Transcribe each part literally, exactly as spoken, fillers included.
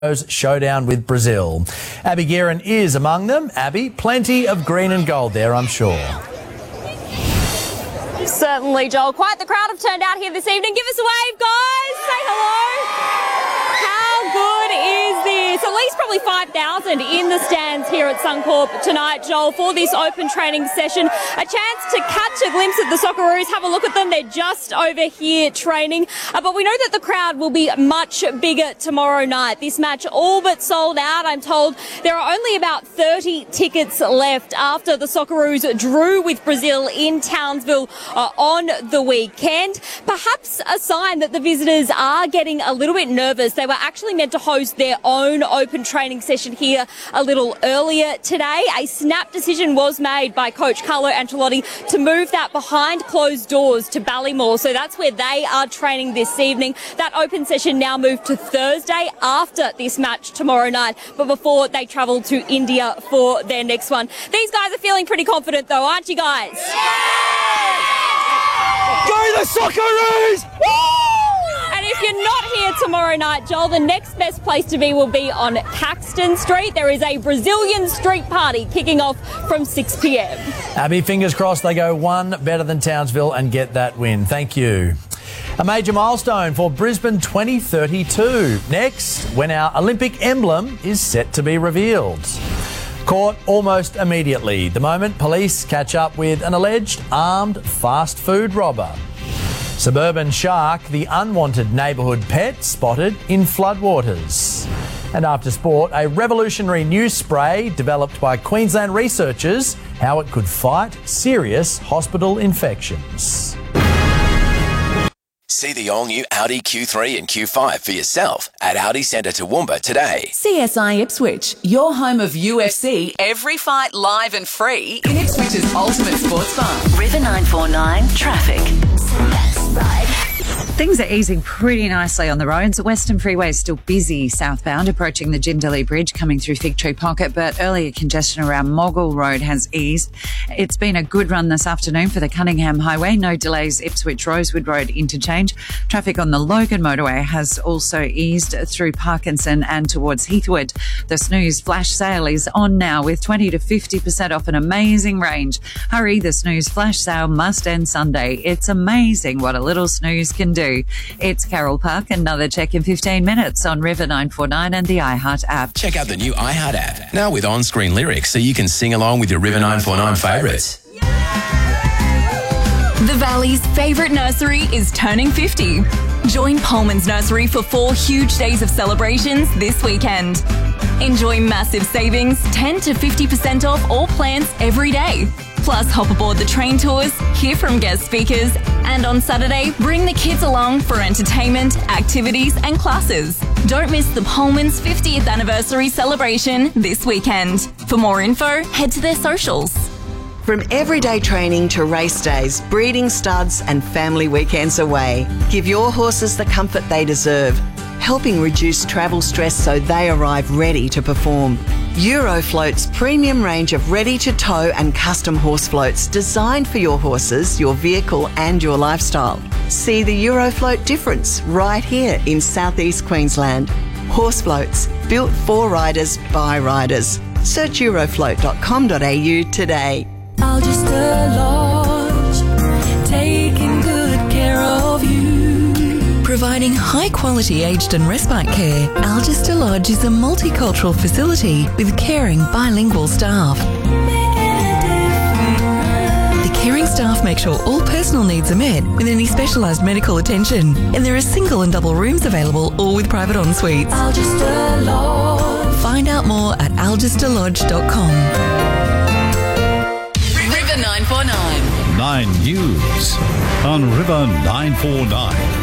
showdown with Brazil. Abby Guerin is among them. Abby, plenty of green and gold there, I'm sure. Certainly, Joel. Quite the crowd have turned out here this evening. Give us a wave, guys. Say hello. How good is this? At least probably five thousand in the stands here at Suncorp tonight, Joel, for this open training session. A chance to catch a glimpse of the Socceroos. Have a look at them. They're just over here training. Uh, but we know that the crowd will be much bigger tomorrow night. This match all but sold out, I'm told. There are only about thirty tickets left after the Socceroos drew with Brazil in Townsville uh, on the weekend. Perhaps a sign that the visitors are getting a little bit nervous. They were actually meant to host their own open training session here a little earlier today. A snap decision was made by coach Carlo Ancelotti to move that behind closed doors to Ballymore. So that's where they are training this evening. That open session now moved to Thursday after this match tomorrow night, but before they travel to India for their next one. These guys are feeling pretty confident though, aren't you guys? Go the Socceroos! And if you're not here tomorrow night, Joel, the next best place to be will be on Caxton Street. There is a Brazilian street party kicking off from six p m. Abby, fingers crossed they go one better than Townsville and get that win. Thank you. A major milestone for Brisbane twenty thirty-two. Next, when our Olympic emblem is set to be revealed. Caught almost immediately the moment police catch up with an alleged armed fast food robber. Suburban shark, the unwanted neighbourhood pet spotted in floodwaters. And after sport, a revolutionary new spray developed by Queensland researchers, how it could fight serious hospital infections. See the all-new Audi Q three and Q five for yourself at Audi Centre Toowoomba today. C S I Ipswich, your home of U F C, every fight live and free in Ipswich's ultimate sports bar. River nine four nine traffic. Things are easing pretty nicely on the roads. The Western Freeway is still busy southbound, approaching the Jindalee Bridge, coming through Fig Tree Pocket, but earlier congestion around Moggle Road has eased. It's been a good run this afternoon for the Cunningham Highway. No delays Ipswich Rosewood Road interchange. Traffic on the Logan Motorway has also eased through Parkinson and towards Heathwood. The Snooze flash sale is on now with twenty to fifty percent off an amazing range. Hurry, the Snooze flash sale must end Sunday. It's amazing what a little snooze can do. It's Carol Park. Another check in fifteen minutes on River nine four nine and the iHeart app. Check out the new iHeart app, now with on-screen lyrics so you can sing along with your River nine four nine favourites. The Valley's favourite nursery is turning fifty. Join Pullman's Nursery for four huge days of celebrations this weekend. Enjoy massive savings, ten to fifty percent off all plants every day. Plus, hop aboard the train tours, hear from guest speakers, and on Saturday, bring the kids along for entertainment, activities and classes. Don't miss the Pullman's fiftieth anniversary celebration this weekend. For more info, head to their socials. From everyday training to race days, breeding studs and family weekends away, give your horses the comfort they deserve, helping reduce travel stress so they arrive ready to perform. Eurofloat's premium range of ready-to-tow and custom horse floats designed for your horses, your vehicle and your lifestyle. See the Eurofloat difference right here in southeast Queensland. Horse floats, built for riders by riders. Search eurofloat dot com dot a u today. Algista Lodge, taking good care of you. Providing high-quality aged and respite care, Algista Lodge is a multicultural facility with caring bilingual staff. The caring staff make sure all personal needs are met with any specialised medical attention, and there are single and double rooms available, all with private en-suites. Algista Lodge. Find out more at algista lodge dot com. River nine four nine. Nine News on River nine four nine.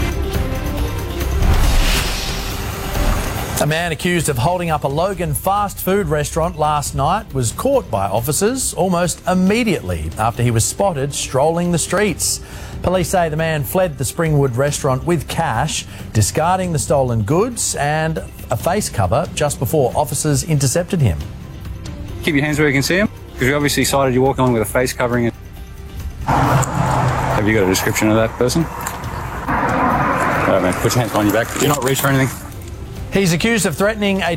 A man accused of holding up a Logan fast food restaurant last night was caught by officers almost immediately after he was spotted strolling the streets. Police say the man fled the Springwood restaurant with cash, discarding the stolen goods and a face cover just before officers intercepted him. Keep your hands where you can see them, because we obviously sighted you walking along with a face covering. Have you got a description of that person? All right, man, put your hands behind your back. Did you not reach for anything? He's accused of threatening a